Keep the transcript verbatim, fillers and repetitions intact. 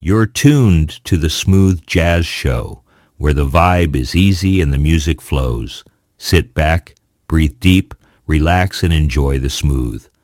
You're tuned to the Smooth Jazz Show, where the vibe is easy and the music flows. Sit back, breathe deep, relax, and enjoy the smooth.